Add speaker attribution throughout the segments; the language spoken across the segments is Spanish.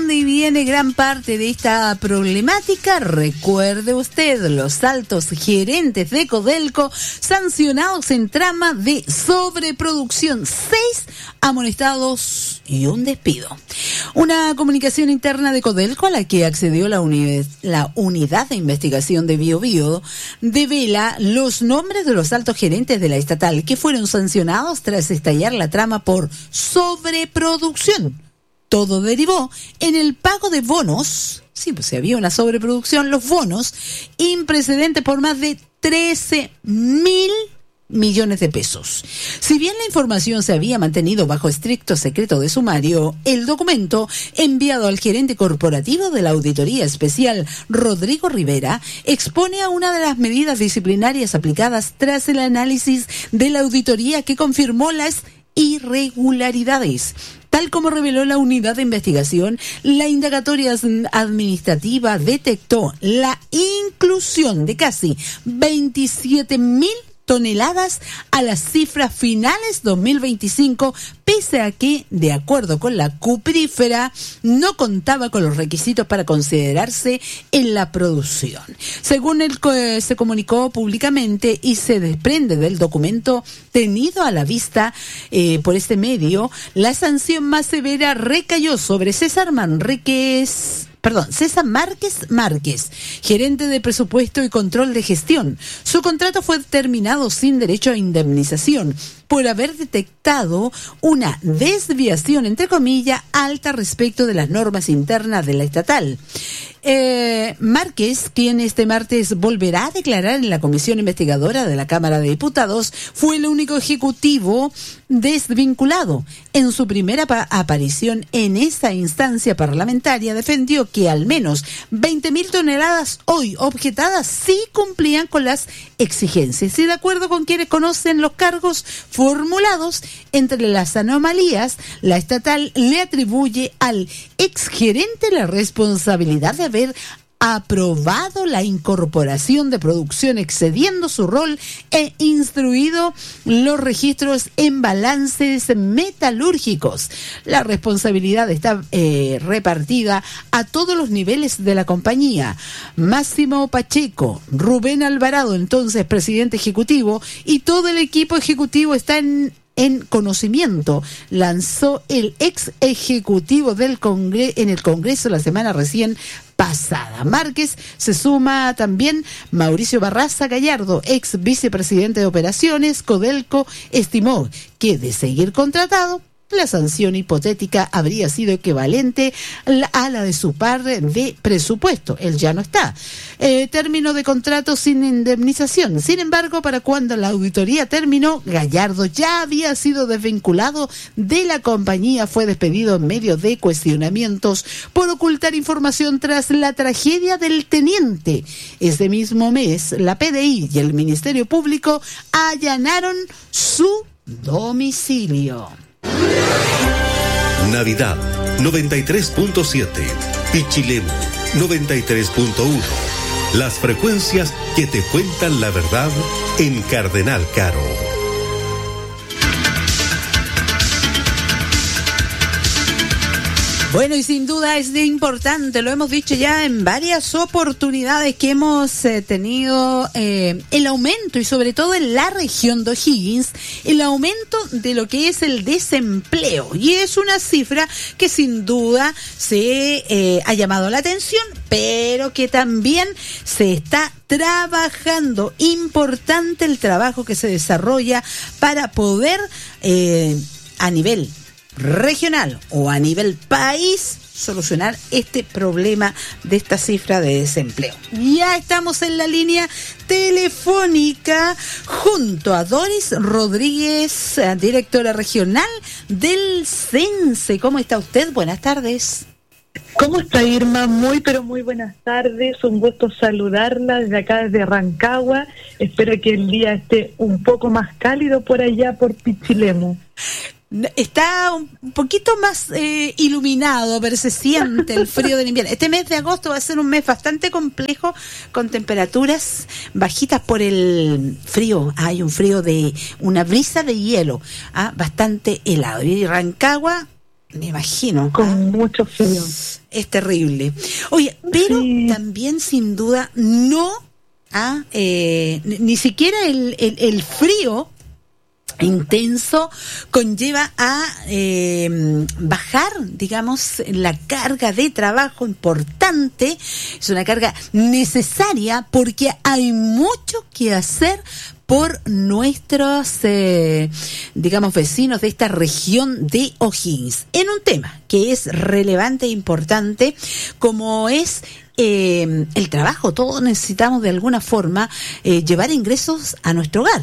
Speaker 1: dónde viene gran parte de esta problemática? Recuerde usted, los altos gerentes de Codelco sancionados en trama de sobreproducción, 6 amonestados y un despido. Una comunicación interna de Codelco a la que accedió la unidad de investigación de Biobío devela los nombres de los altos gerentes de la estatal que fueron sancionados tras estallar la trama por sobreproducción. Todo derivó en el pago de bonos, sí, pues si había una sobreproducción, los bonos, imprecedentes por más de 13.000 millones de pesos. Si bien la información se había mantenido bajo estricto secreto de sumario, el documento enviado al gerente corporativo de la Auditoría Especial, Rodrigo Rivera, expone a una de las medidas disciplinarias aplicadas tras el análisis de la auditoría que confirmó las irregularidades. Tal como reveló la unidad de investigación, la indagatoria administrativa detectó la inclusión de casi 27.000 toneladas a las cifras finales 2025, pese a que, de acuerdo con la cuprífera, no contaba con los requisitos para considerarse en la producción. Según se comunicó públicamente y se desprende del documento tenido a la vista por este medio, la sanción más severa recayó sobre César Márquez, gerente de presupuesto y control de gestión. Su contrato fue terminado sin derecho a indemnización por haber detectado una desviación, entre comillas, alta respecto de las normas internas de la estatal. Márquez, quien este martes volverá a declarar en la comisión investigadora de la Cámara de Diputados, fue el único ejecutivo desvinculado. En su primera aparición en esa instancia parlamentaria, defendió que al menos 20.000 toneladas hoy objetadas sí cumplían con las exigencias. Y de acuerdo con quienes conocen los cargos formulados, entre las anomalías, la estatal le atribuye al exgerente la responsabilidad de haber aprobado la incorporación de producción excediendo su rol e instruido los registros en balances metalúrgicos. La responsabilidad está repartida a todos los niveles de la compañía. Máximo Pacheco, Rubén Alvarado, entonces presidente ejecutivo, y todo el equipo ejecutivo está en conocimiento, lanzó el ex ejecutivo en el Congreso la semana recién pasada. Márquez se suma también Mauricio Barraza Gallardo, ex vicepresidente de operaciones. Codelco estimó que, de seguir contratado, la sanción hipotética habría sido equivalente a la de su par de presupuesto. Él ya no está. Término de contrato sin indemnización. Sin embargo, para cuando la auditoría terminó, Gallardo ya había sido desvinculado de la compañía. Fue despedido en medio de cuestionamientos por ocultar información tras la tragedia del teniente. Ese mismo mes, la PDI y el Ministerio Público allanaron su domicilio.
Speaker 2: Navidad 93.7, Pichilemu 93.1. Las frecuencias que te cuentan la verdad en Cardenal Caro.
Speaker 1: Bueno, y sin duda es importante, lo hemos dicho ya en varias oportunidades que hemos tenido el aumento, y sobre todo en la región de O'Higgins, el aumento de lo que es el desempleo. Y es una cifra que sin duda se ha llamado la atención, pero que también se está trabajando. Importante el trabajo que se desarrolla para poder a nivel regional o a nivel país solucionar este problema de esta cifra de desempleo. Ya estamos en la línea telefónica junto a Doris Rodríguez, directora regional del CENSE. ¿Cómo está usted? Buenas tardes.
Speaker 3: ¿Cómo está, Irma? Muy, pero muy buenas tardes. Un gusto saludarla desde acá, desde Rancagua. Espero que el día esté un poco más cálido por allá, por Pichilemu.
Speaker 1: Está un poquito más iluminado, pero se siente el frío del invierno. Este mes de agosto va a ser un mes bastante complejo, con temperaturas bajitas por el frío. Hay un frío de una brisa de hielo, bastante helado. Y Rancagua Me imagino.
Speaker 3: Con mucho frío.
Speaker 1: Es terrible. Oye, pero también sin duda no, ni siquiera el frío intenso conlleva a bajar, digamos, la carga de trabajo importante. Es una carga necesaria porque hay mucho que hacer por nuestros, digamos, vecinos de esta región de O'Higgins, en un tema que es relevante e importante, como es el trabajo. Todos necesitamos de alguna forma llevar ingresos a nuestro hogar.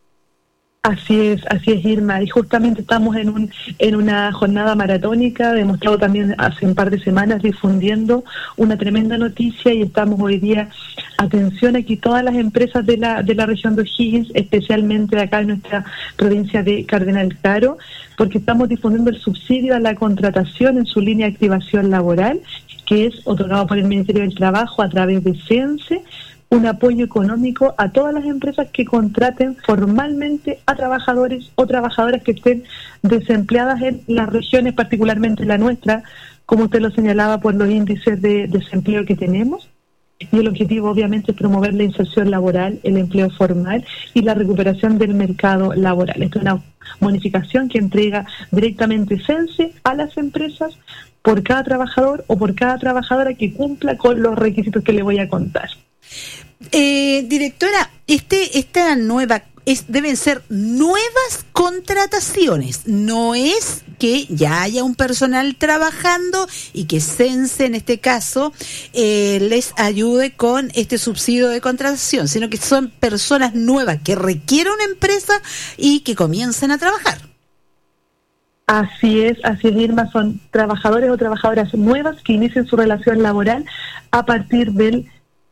Speaker 3: Así es, Irma, y justamente estamos en una jornada maratónica. Hemos estado también hace un par de semanas difundiendo una tremenda noticia, y estamos hoy día, atención aquí, todas las empresas de la región de O'Higgins, especialmente de acá en nuestra provincia de Cardenal Caro, porque estamos difundiendo el subsidio a la contratación en su línea de activación laboral, que es otorgado por el Ministerio del Trabajo a través de CENSE, un apoyo económico a todas las empresas que contraten formalmente a trabajadores o trabajadoras que estén desempleadas en las regiones, particularmente la nuestra, como usted lo señalaba, por los índices de desempleo que tenemos. Y el objetivo, obviamente, es promover la inserción laboral, el empleo formal y la recuperación del mercado laboral. Esto es una bonificación que entrega directamente CENSE a las empresas por cada trabajador o por cada trabajadora que cumpla con los requisitos que le voy a contar.
Speaker 1: Directora, esta nueva deben ser nuevas contrataciones, no es que ya haya un personal trabajando y que CENSE en este caso les ayude con este subsidio de contratación, sino que son personas nuevas que requiere una empresa y que comiencen a trabajar.
Speaker 3: Así es, Irma, son trabajadores o trabajadoras nuevas que inician su relación laboral a partir del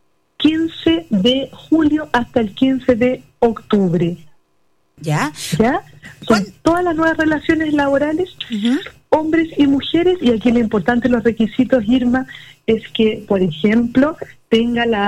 Speaker 3: 15 de julio hasta el 15 de octubre.
Speaker 1: ¿Ya?
Speaker 3: Son todas las nuevas relaciones laborales, hombres y mujeres, y aquí lo importante, los requisitos, Irma, es que, por ejemplo, que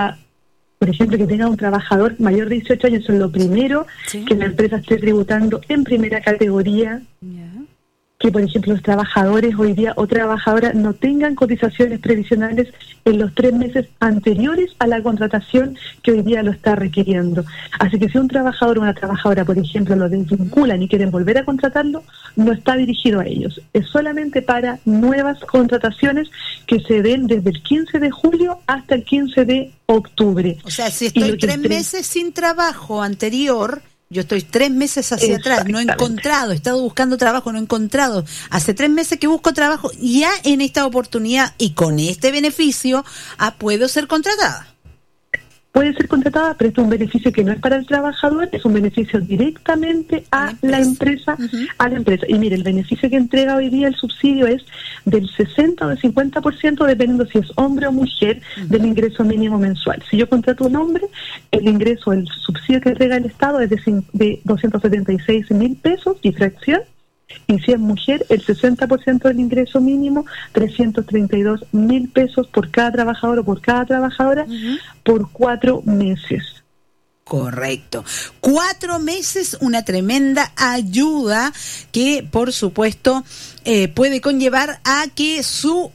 Speaker 3: tenga un trabajador mayor de 18 años, eso es lo primero, que la empresa esté tributando en primera categoría. Que, por ejemplo, los trabajadores hoy día o trabajadoras no tengan cotizaciones previsionales en los 3 meses anteriores a la contratación que hoy día lo está requiriendo. Así que si un trabajador o una trabajadora, por ejemplo, lo desvinculan y quieren volver a contratarlo, no está dirigido a ellos. Es solamente para nuevas contrataciones que se den desde el 15 de julio hasta el 15 de octubre.
Speaker 1: O sea, si estoy 3 meses sin trabajo anterior... Yo estoy 3 meses hacia atrás, no he encontrado, he estado buscando trabajo, no he encontrado. Hace 3 meses que busco trabajo, ya en esta oportunidad y con este beneficio, puedo ser contratada.
Speaker 3: Puede ser contratada, pero esto es un beneficio que no es para el trabajador, es un beneficio directamente a la empresa, Y mire, el beneficio que entrega hoy día el subsidio es del 60 o del 50%, dependiendo si es hombre o mujer, del ingreso mínimo mensual. Si yo contrato un hombre, el subsidio que entrega el Estado es de 276,000 pesos y fracción. Y si es mujer, el 60% del ingreso mínimo, 332,000 pesos por cada trabajador o por cada trabajadora, por 4 meses.
Speaker 1: Correcto. 4 meses, una tremenda ayuda que, por supuesto, puede conllevar a que su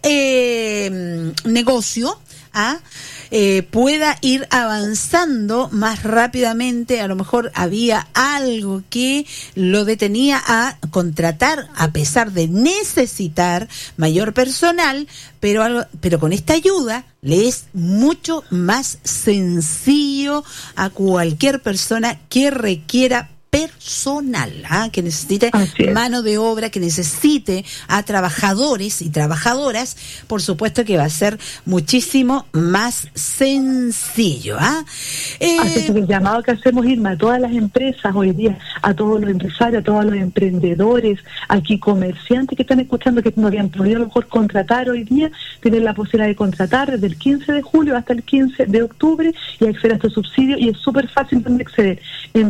Speaker 1: negocio pueda ir avanzando más rápidamente. A lo mejor había algo que lo detenía a contratar a pesar de necesitar mayor personal, pero con esta ayuda le es mucho más sencillo a cualquier persona que requiera personal, que necesite mano de obra, que necesite a trabajadores y trabajadoras, por supuesto que va a ser muchísimo más sencillo.
Speaker 3: Así que el llamado que hacemos, Irma, a todas las empresas hoy día, a todos los empresarios, a todos los emprendedores, aquí comerciantes que están escuchando que no habían podido a lo mejor contratar hoy día, tienen la posibilidad de contratar desde el 15 de julio hasta el 15 de octubre y acceder a este subsidio, y es súper fácil donde acceder en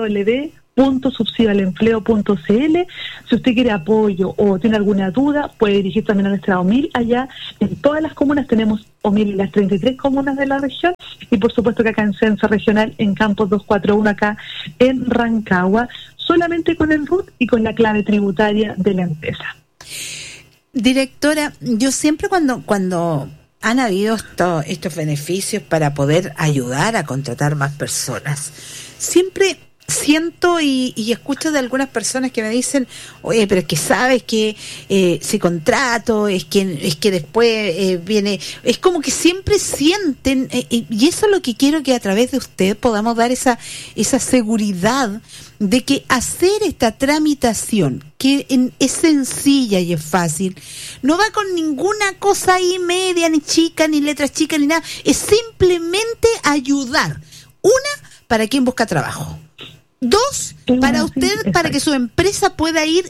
Speaker 3: www.subsidioalempleo.cl. Si usted quiere apoyo o tiene alguna duda, puede dirigir también a nuestra OMIL. Allá en todas las comunas tenemos OMIL en las 33 comunas de la región, y por supuesto que acá en Censo Regional, en Campos 241, acá en Rancagua, solamente con el RUT y con la clave tributaria de la empresa.
Speaker 1: Directora, yo siempre cuando han habido estos beneficios para poder ayudar a contratar más personas, siempre siento y escucho de algunas personas que me dicen, oye, pero es que sabes que si contrato, es que después viene, es como que siempre sienten, y eso es lo que quiero, que a través de usted podamos dar esa seguridad de que hacer esta tramitación, que es sencilla y es fácil, no va con ninguna cosa ahí media, ni chica, ni letras chicas, ni nada, es simplemente ayudar. Una, para quien busca trabajo. Dos, para usted, para que su empresa pueda ir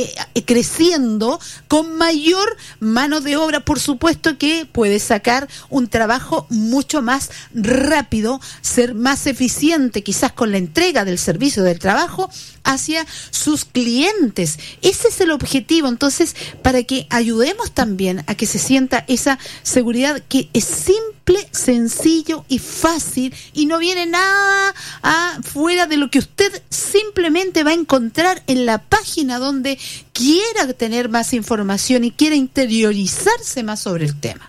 Speaker 1: creciendo con mayor mano de obra. Por supuesto que puede sacar un trabajo mucho más rápido, ser más eficiente quizás con la entrega del servicio del trabajo hacia sus clientes. Ese es el objetivo. Entonces, para que ayudemos también a que se sienta esa seguridad, que es simple, sencillo y fácil, y no viene nada fuera de lo que usted simplemente va a encontrar en la página donde quiera tener más información y quiera interiorizarse más sobre el tema.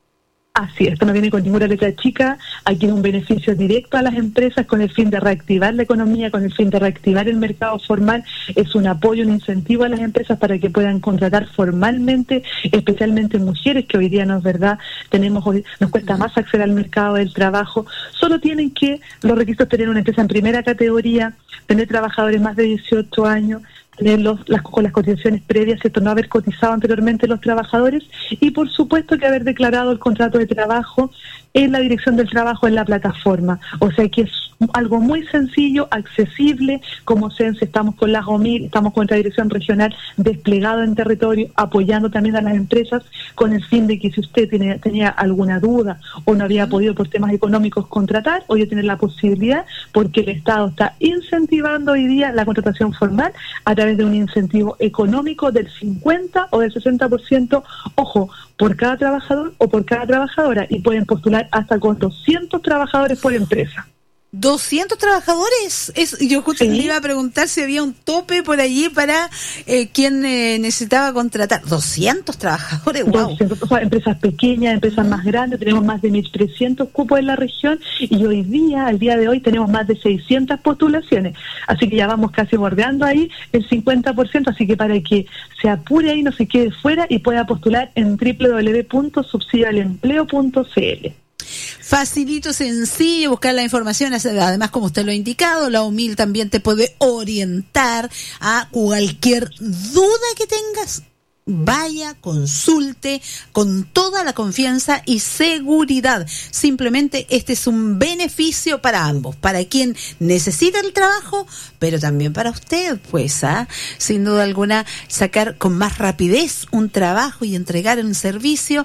Speaker 3: Así es, esto no viene con ninguna letra chica, aquí hay un beneficio directo a las empresas con el fin de reactivar la economía, con el fin de reactivar el mercado formal. Es un apoyo, un incentivo a las empresas para que puedan contratar formalmente, especialmente mujeres, que hoy día no es verdad, nos cuesta más acceder al mercado del trabajo. Solo tienen que los requisitos: tener una empresa en primera categoría, tener trabajadores más de 18 años, tener con las cotizaciones previas, ¿cierto?, no haber cotizado anteriormente los trabajadores, y por supuesto que haber declarado el contrato de trabajo en la dirección del trabajo en la plataforma. O sea que es algo muy sencillo, accesible. Como CENSE estamos con las OMIL, estamos con la dirección regional desplegado en territorio, apoyando también a las empresas con el fin de que si usted tenía alguna duda o no había podido por temas económicos contratar, hoy tener la posibilidad, porque el Estado está incentivando hoy día la contratación formal a través de un incentivo económico del 50 o del 60%, ojo, por cada trabajador o por cada trabajadora, y pueden postular hasta con 200 trabajadores por empresa.
Speaker 1: 200 trabajadores. Yo justo le iba a preguntar si había un tope por allí para quien necesitaba contratar. 200 trabajadores, wow.
Speaker 3: 200, o sea, empresas pequeñas, empresas más grandes. Tenemos más de 1.300 cupos en la región, y hoy día, al día de hoy, tenemos más de 600 postulaciones. Así que ya vamos casi bordeando ahí el 50%, así que para que se apure ahí, no se quede fuera y pueda postular en www.subsidialempleo.cl.
Speaker 1: Facilito, sencillo, buscar la información. Además, como usted lo ha indicado, la OMIL también te puede orientar a cualquier duda que tengas. Vaya, consulte con toda la confianza y seguridad. Simplemente este es un beneficio para ambos, para quien necesita el trabajo, pero también para usted, pues, sin duda alguna, sacar con más rapidez un trabajo y entregar un servicio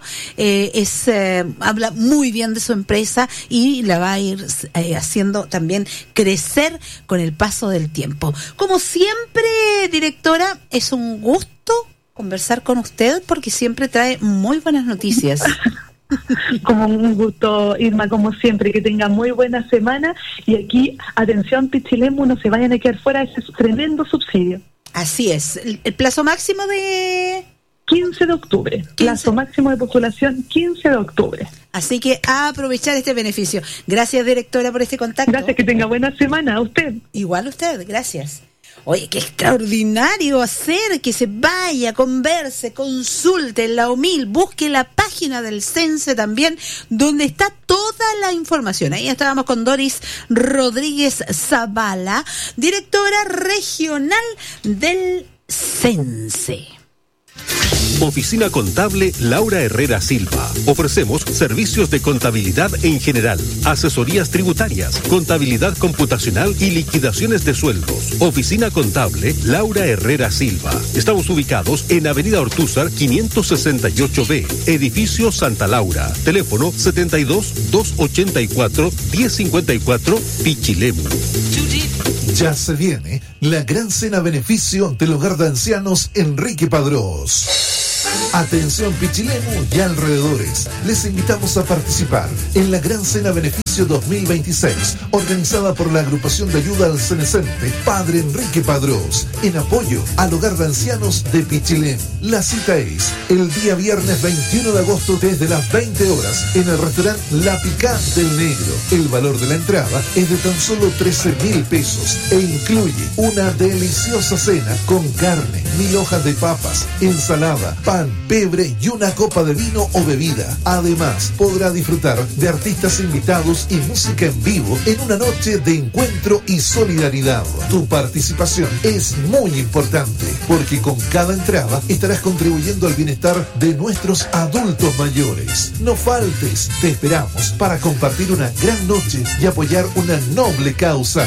Speaker 1: habla muy bien de su empresa y la va a ir haciendo también crecer con el paso del tiempo. Como siempre, directora, es un gusto conversar con usted, porque siempre trae muy buenas noticias.
Speaker 3: Como un gusto, Irma, como siempre, que tenga muy buena semana. Y aquí, atención, Pichilemu, no se vayan a quedar fuera de ese tremendo subsidio.
Speaker 1: Así es, el plazo máximo de
Speaker 3: 15 de octubre, plazo máximo de postulación 15 de octubre.
Speaker 1: Así que a aprovechar este beneficio. Gracias, directora, por este contacto.
Speaker 3: Gracias, que tenga buena semana. A usted.
Speaker 1: Igual usted, gracias. Oye, qué extraordinario hacer que se vaya, converse, consulte en la OMIL, busque la página del CENSE también, donde está toda la información. Ahí estábamos con Doris Rodríguez Zavala, directora regional del CENSE.
Speaker 2: Oficina Contable Laura Herrera Silva. Ofrecemos servicios de contabilidad en general, asesorías tributarias, contabilidad computacional y liquidaciones de sueldos. Oficina Contable Laura Herrera Silva. Estamos ubicados en Avenida Ortúzar 568B, Edificio Santa Laura. Teléfono 72-284-1054, Pichilemu.
Speaker 4: Ya se viene la gran cena beneficio del Hogar de Ancianos Enrique Padrós. Atención Pichilemu y alrededores, les invitamos a participar en la Gran Cena Beneficio 2026, organizada por la Agrupación de Ayuda al Cenecente Padre Enrique Padrós, en apoyo al Hogar de Ancianos de Pichilemu. La cita es el día viernes 21 de agosto desde las 20 horas en el restaurante La Picá del Negro. El valor de la entrada es de tan solo 13.000 pesos e incluye una deliciosa cena con carne, 1.000 hojas de papas, ensalada, pan, pebre y una copa de vino o bebida. Además, podrá disfrutar de artistas invitados y música en vivo en una noche de encuentro y solidaridad. Tu participación es muy importante porque con cada entrada estarás contribuyendo al bienestar de nuestros adultos mayores. No faltes, te esperamos para compartir una gran noche y apoyar una noble causa.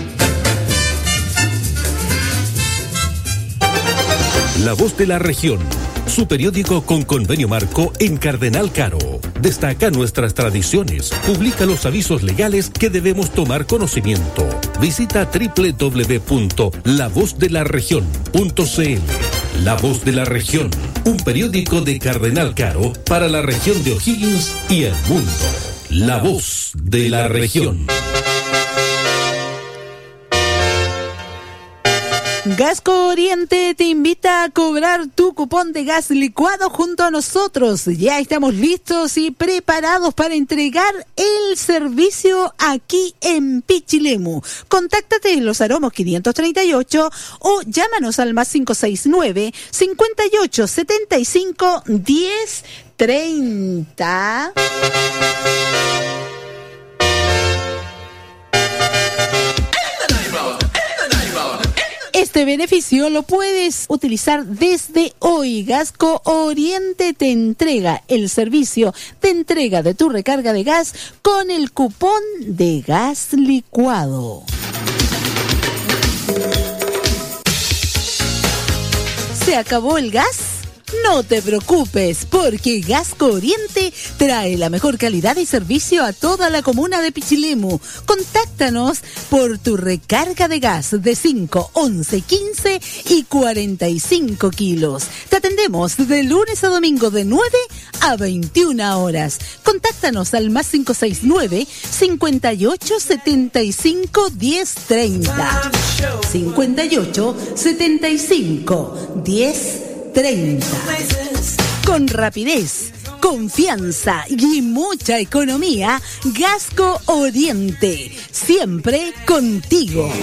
Speaker 2: La Voz de la Región, su periódico con convenio marco en Cardenal Caro. Destaca nuestras tradiciones, publica los avisos legales que debemos tomar conocimiento. Visita www.lavozdelaregion.cl. La Voz de la Región, un periódico de Cardenal Caro para la región de O'Higgins y el mundo. La Voz de la Región.
Speaker 1: Gasco Oriente te invita a cobrar tu cupón de gas licuado junto a nosotros. Ya estamos listos y preparados para entregar el servicio aquí en Pichilemu. Contáctate en Los Aromos 538 o llámanos al más 569 58 75 10 30. Este beneficio lo puedes utilizar desde hoy. Gasco Oriente te entrega el servicio de entrega de tu recarga de gas con el cupón de gas licuado. ¿Se acabó el gas? No te preocupes, porque Gasco Oriente trae la mejor calidad y servicio a toda la comuna de Pichilemu. Contáctanos por tu recarga de gas de 5, 11, 15 y 45 kilos. Te atendemos de lunes a domingo de 9 a 21 horas. Contáctanos al más 569 58 75 10 30. 58 75 10 30. Con rapidez, confianza y mucha economía, Gasco Oriente, siempre contigo.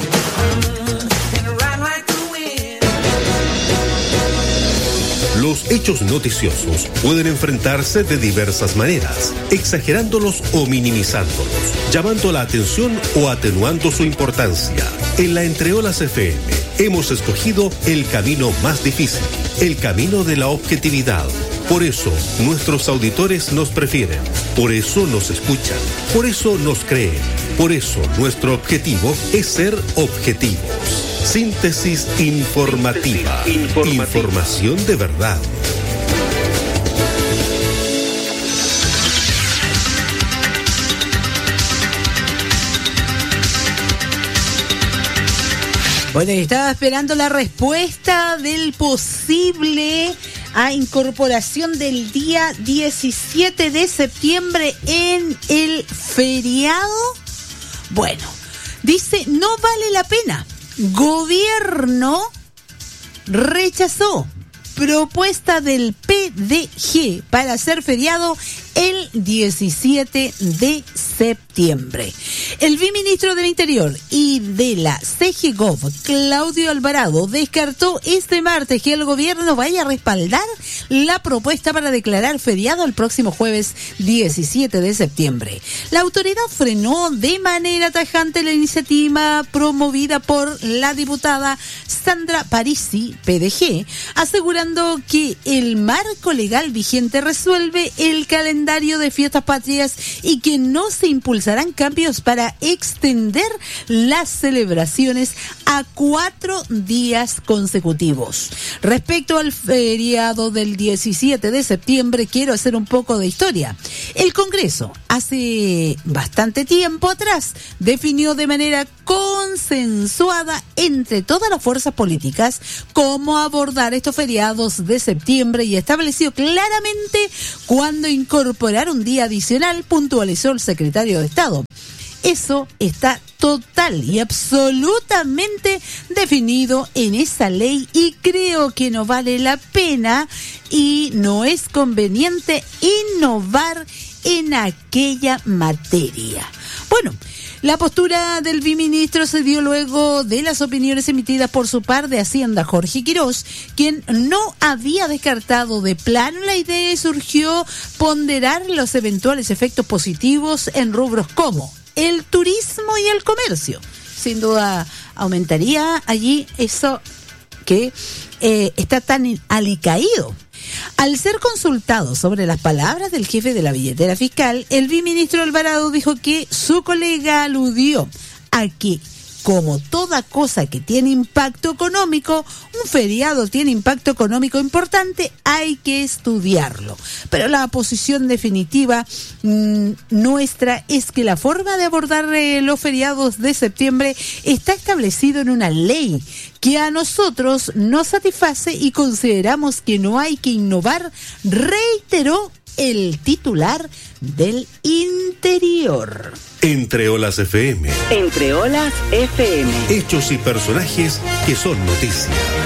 Speaker 2: Los hechos noticiosos pueden enfrentarse de diversas maneras, exagerándolos o minimizándolos, llamando la atención o atenuando su importancia. En la Entreolas FM hemos escogido el camino más difícil, el camino de la objetividad. Por eso nuestros auditores nos prefieren, por eso nos escuchan, por eso nos creen, por eso nuestro objetivo es ser objetivos. Síntesis informativa. Información de verdad.
Speaker 1: Bueno, estaba esperando la respuesta del posible a incorporación del día 17 de septiembre en el feriado. Bueno, dice, no vale la pena. Gobierno rechazó propuesta del PDG para hacer feriado el 17 de septiembre. El viceministro del Interior y de la CGGOV, Claudio Alvarado, descartó este martes que el gobierno vaya a respaldar la propuesta para declarar feriado el próximo jueves 17 de septiembre. La autoridad frenó de manera tajante la iniciativa promovida por la diputada Sandra Parisi, PDG, asegurando que el marco legal vigente resuelve el calendario de fiestas patrias y que no se impulsarán cambios para extender las celebraciones a 4 días consecutivos. Respecto al feriado del 17 de septiembre, quiero hacer un poco de historia. El Congreso, hace bastante tiempo atrás, definió de manera consensuada entre todas las fuerzas políticas cómo abordar estos feriados de septiembre y estableció claramente cuándo incorporar un día adicional, puntualizó el secretario de Estado. Eso está total y absolutamente definido en esa ley y creo que no vale la pena y no es conveniente innovar en aquella materia. Bueno, la postura del viceministro se dio luego de las opiniones emitidas por su par de Hacienda, Jorge Quirós, quien no había descartado de plano la idea y surgió ponderar los eventuales efectos positivos en rubros como el turismo y el comercio. Sin duda aumentaría allí eso que está tan alicaído. Al ser consultado sobre las palabras del jefe de la billetera fiscal, el viceministro Alvarado dijo que su colega aludió a que, como toda cosa que tiene impacto económico, un feriado tiene impacto económico importante, hay que estudiarlo. Pero la posición definitiva nuestra es que la forma de abordar los feriados de septiembre está establecido en una ley que a nosotros nos satisface y consideramos que no hay que innovar, reiteró el titular del Interior.
Speaker 2: Entre Olas FM.
Speaker 5: Entre Olas FM.
Speaker 2: Hechos y personajes que son noticia.